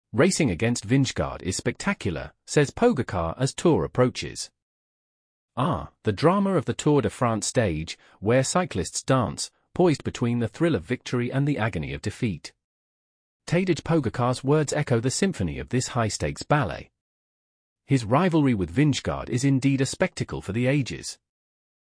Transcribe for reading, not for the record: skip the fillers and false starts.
Racing against Vingegaard is spectacular, says Pogacar as Tour approaches. The drama of the Tour de France stage, where cyclists dance, poised between the thrill of victory and the agony of defeat. Tadej Pogacar's words echo the symphony of this high-stakes ballet. His rivalry with Vingegaard is indeed a spectacle for the ages.